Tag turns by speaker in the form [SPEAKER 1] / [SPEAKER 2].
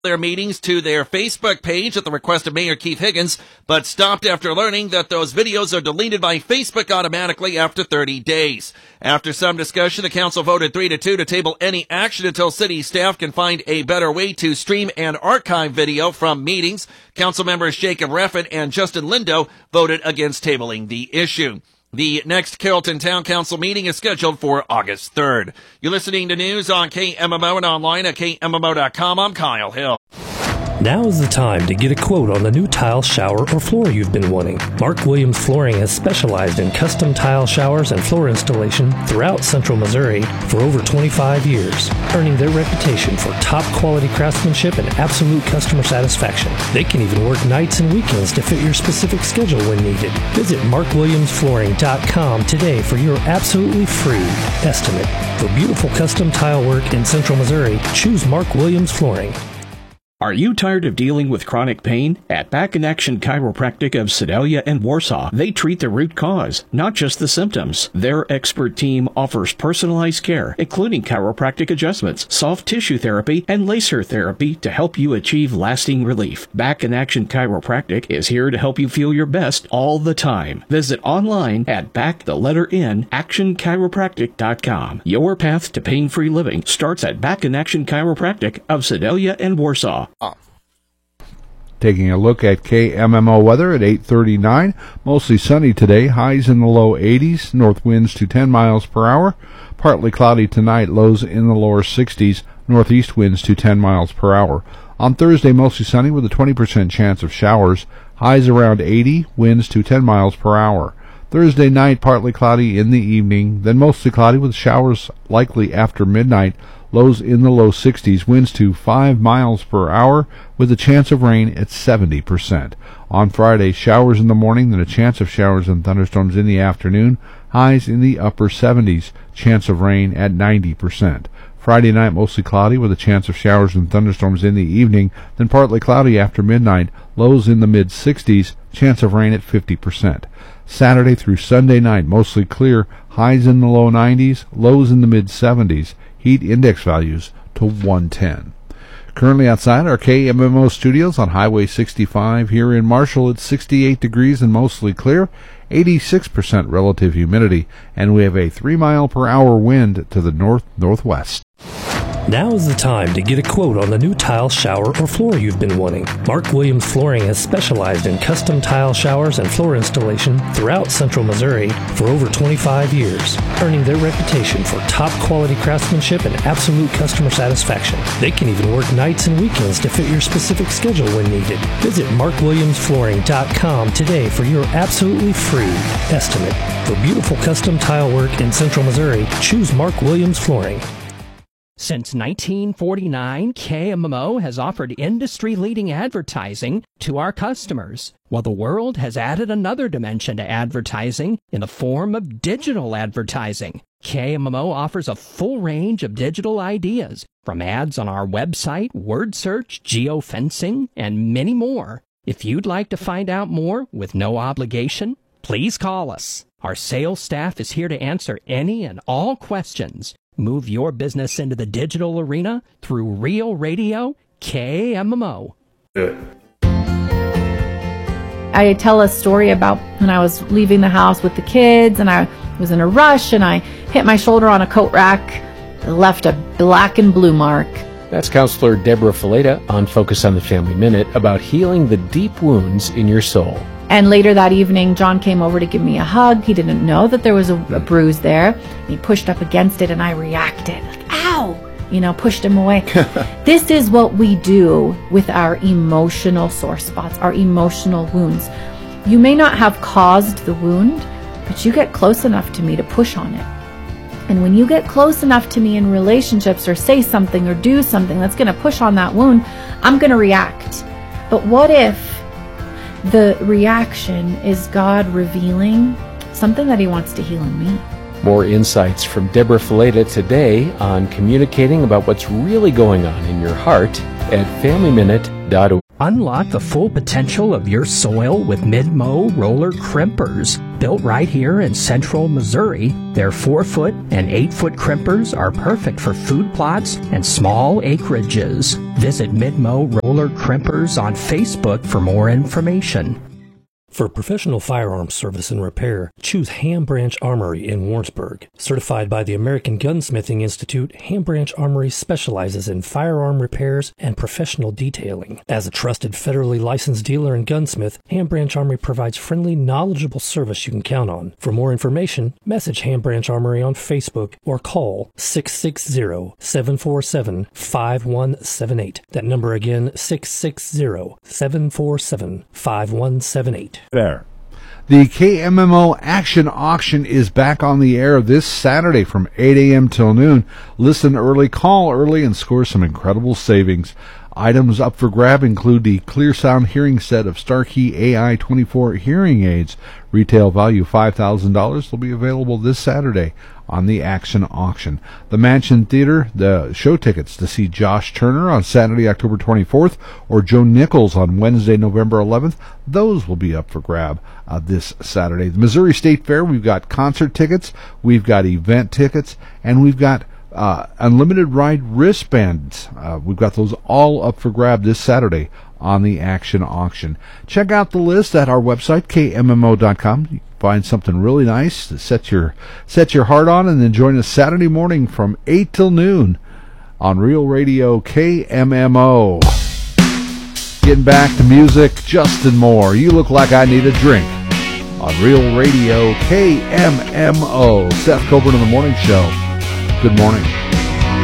[SPEAKER 1] their meetings to their Facebook page at the request of Mayor Keith Higgins, but stopped after learning that those videos are deleted by Facebook automatically after 30 days. After some discussion, the council voted 3-2 to table any action until city staff can find a better way to stream and archive video from meetings. Council members Jacob Reffin and Justin Lindo voted against tabling the issue. The next Carrollton Town Council meeting is scheduled for August 3rd. You're listening to news on KMMO and online at KMMO.com. I'm Kyle Hill.
[SPEAKER 2] Now is the time to get a quote on the new tile, shower, or floor you've been wanting. Mark Williams Flooring has specialized in custom tile showers and floor installation throughout Central Missouri for over 25 years, earning their reputation for top-quality craftsmanship and absolute customer satisfaction. They can even work nights and weekends to fit your specific schedule when needed. Visit markwilliamsflooring.com today for your absolutely free estimate. For beautiful custom tile work in Central Missouri, choose Mark Williams Flooring.
[SPEAKER 3] Are you tired of dealing with chronic pain? At Back in Action Chiropractic of Sedalia and Warsaw, they treat the root cause, not just the symptoms. Their expert team offers personalized care, including chiropractic adjustments, soft tissue therapy, and laser therapy to help you achieve lasting relief. Back in Action Chiropractic is here to help you feel your best all the time. Visit online at actionchiropractic.com. Your path to pain-free living starts at Back in Action Chiropractic of Sedalia and Warsaw.
[SPEAKER 4] Taking a look at KMMO weather at 8:39. Mostly sunny today. Highs in the low 80s. North winds to 10 miles per hour. Partly cloudy tonight. Lows in the lower 60s. Northeast winds to 10 miles per hour. On Thursday, mostly sunny with a 20% chance of showers. Highs around 80. Winds to 10 miles per hour. Thursday night, partly cloudy in the evening. Then mostly cloudy with showers likely after midnight. Lows in the low 60s, winds to 5 miles per hour with a chance of rain at 70%. On Friday, showers in the morning, then a chance of showers and thunderstorms in the afternoon. Highs in the upper 70s, chance of rain at 90%. Friday night, mostly cloudy with a chance of showers and thunderstorms in the evening, then partly cloudy after midnight. Lows in the mid-60s, chance of rain at 50%. Saturday through Sunday night, mostly clear. Highs in the low 90s, lows in the mid-70s. Heat index values to 110. Currently outside our KMMO studios on Highway 65 here in Marshall, it's 68 degrees and mostly clear, 86% relative humidity, and we have a 3-mile-per-hour wind to the north-northwest.
[SPEAKER 2] Now is the time to get a quote on the new tile, shower, or floor you've been wanting. Mark Williams Flooring has specialized in custom tile showers and floor installation throughout Central Missouri for over 25 years, earning their reputation for top-quality craftsmanship and absolute customer satisfaction. They can even work nights and weekends to fit your specific schedule when needed. Visit markwilliamsflooring.com today for your absolutely free estimate. For beautiful custom tile work in Central Missouri, choose Mark Williams Flooring.
[SPEAKER 5] Since 1949, KMMO has offered industry-leading advertising to our customers, while the world has added another dimension to advertising in the form of digital advertising. KMMO offers a full range of digital ideas, from ads on our website, word search, geofencing, and many more. If you'd like to find out more with no obligation, please call us. Our sales staff is here to answer any and all questions. Move your business into the digital arena through Real Radio KMMO.
[SPEAKER 6] I tell a story about when I was leaving the house with the kids and I was in a rush and I hit my shoulder on a coat rack, left a black and blue mark.
[SPEAKER 7] That's Counselor Deborah Fileta on Focus on the Family Minute about healing the deep wounds in your soul.
[SPEAKER 6] And later that evening, John came over to give me a hug. He didn't know that there was a bruise there. He pushed up against it and I reacted, like, ow, pushed him away. This is what we do with our emotional sore spots, our emotional wounds. You may not have caused the wound, but you get close enough to me to push on it. And when you get close enough to me in relationships or say something or do something that's going to push on that wound, I'm going to react. But what if the reaction is God revealing something that he wants to heal in me?
[SPEAKER 7] More insights from Deborah Fileta today on communicating about what's really going on in your heart at FamilyMinute.org.
[SPEAKER 5] Unlock the full potential of your soil with Mid-Mow roller crimpers. Built right here in central Missouri, their 4-foot and 8-foot crimpers are perfect for food plots and small acreages. Visit Mid-Mow roller crimpers on Facebook for more information.
[SPEAKER 2] For professional firearms service and repair, choose Ham Branch Armory in Warrensburg. Certified by the American Gunsmithing Institute, Ham Branch Armory specializes in firearm repairs and professional detailing. As a trusted federally licensed dealer and gunsmith, Ham Branch Armory provides friendly, knowledgeable service you can count on. For more information, message Ham Branch Armory on Facebook or call 660-747-5178. That number again, 660-747-5178.
[SPEAKER 4] There. The KMMO Action Auction is back on the air this Saturday from 8 a.m. till noon. Listen early, call early, and score some incredible savings. Items up for grab include the Clear Sound hearing set of Starkey AI-24 hearing aids. Retail value $5,000 will be available this Saturday on the Action Auction. The Mansion Theater, the show tickets to see Josh Turner on Saturday, October 24th, or Joe Nichols on Wednesday, November 11th, those will be up for grab this Saturday. The Missouri State Fair, we've got concert tickets, we've got event tickets, and we've got unlimited ride wristbands. We've got those all up for grab this Saturday on the Action Auction. Check out the list at our website, KMMO.com. You can find something really nice to set your heart on, and then join us Saturday morning from 8 till noon on Real Radio KMMO. Getting back to music, Justin Moore, You Look Like I Need a Drink on Real Radio KMMO. Seth Coburn in the Morning Show. Good morning.